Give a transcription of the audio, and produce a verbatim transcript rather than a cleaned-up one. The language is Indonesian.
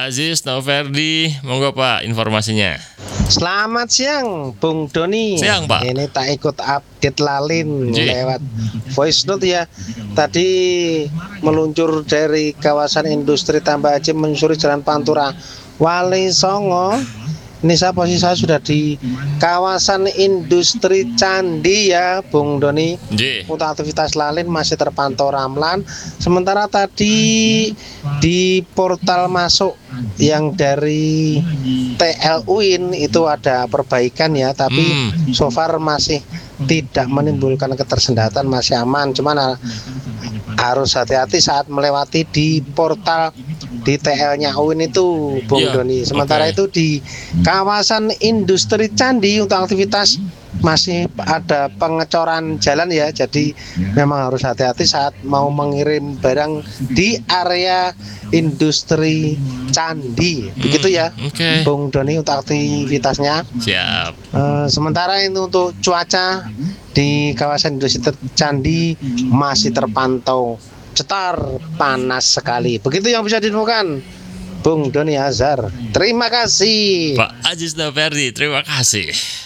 Aziz Noverdi, monggo Pak informasinya. Selamat siang Bung Doni. Siang Pak. Ini tak ikut update lalin J. lewat voice note ya. Tadi meluncur dari kawasan industri Tambah Haji menyusuri Jalan Pantura Wali Songo. Ini saya posisi saya sudah di kawasan industri Candi ya Bung Doni. J. Untuk aktivitas lalin masih terpantau ramlan. Sementara tadi di portal masuk yang dari T L U I N itu ada perbaikan ya, tapi Hmm. so far masih tidak menimbulkan ketersendatan, masih aman. Cuman uh, harus hati-hati saat melewati di portal di T L-nya U I N itu Bung Iya, Doni. Sementara oke. itu di kawasan industri Candi untuk aktivitas masih ada pengecoran jalan ya, jadi memang harus hati-hati saat mau mengirim barang di area industri Candi. Begitu ya Oke. Bung Doni untuk aktivitasnya. Siap. Eh, sementara itu untuk cuaca di kawasan industri Candi masih terpantau cetar panas sekali. Begitu yang bisa ditemukan Bung Doni Azhar. Terima kasih. Pak Aziz Noverdi, terima kasih.